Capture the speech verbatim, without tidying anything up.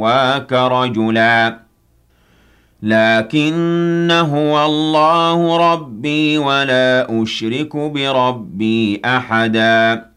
واك رجلا لكن هو الله ربي ولا أشرك بربي أحدا